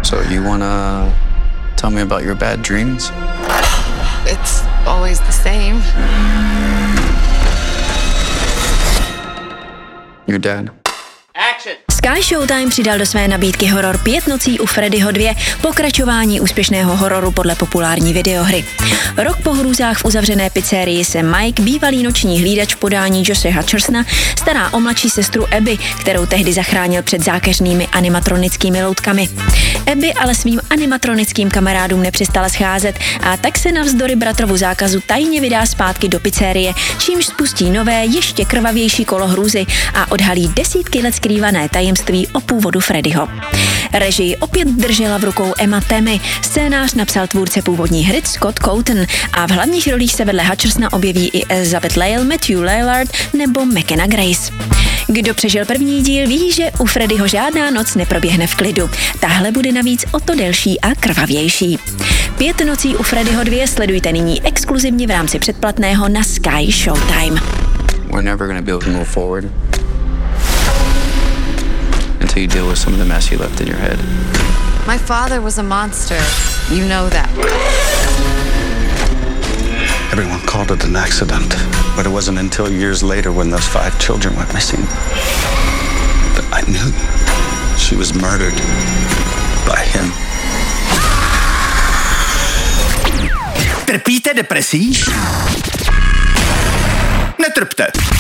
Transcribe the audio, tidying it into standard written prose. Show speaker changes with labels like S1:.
S1: So you wanna tell me about your bad dreams?
S2: It's always the same.
S1: Your dad.
S3: Sky Showtime přidal do své nabídky horor 5 nocí u Freddyho 2, pokračování úspěšného hororu podle populární videohry. Rok po hrůzách v uzavřené pizzerii se Mike, bývalý noční hlídač v podání Joshe Hutchersona, stará o mladší sestru Abby, kterou tehdy zachránil před zákeřnými animatronickými loutkami. Abby ale svým animatronickým kamarádům nepřestala scházet a tak se navzdory bratrovu zákazu tajně vydá zpátky do pizzerie, čímž spustí nové, ještě krvavější kolo hrůzy a odhalí desítky let skrývané tajemství o původu Freddyho. Režii opět držela v rukou Emma Tammy, scénář napsal tvůrce původní hry Scott Cawthon a v hlavních rolích se vedle Hutchersona objeví i Elizabeth Lale, Matthew Lillard nebo McKenna Grace. Kdo přežil první díl, ví, že u Freddyho žádná noc neproběhne v klidu. Tahle bude navíc o to delší a krvavější. 5 nocí u Freddyho 2 sledujte nyní exkluzivně v rámci předplatného na Sky Showtime.
S1: We're never gonna be able to move forward until you deal with some of the mess you left in your head.
S2: My father was a monster. You know that.
S4: Everyone called it an accident, but it wasn't until years later when those 5 children went missing that I knew she was murdered by him.
S5: Trpíte depresí? Netrpte.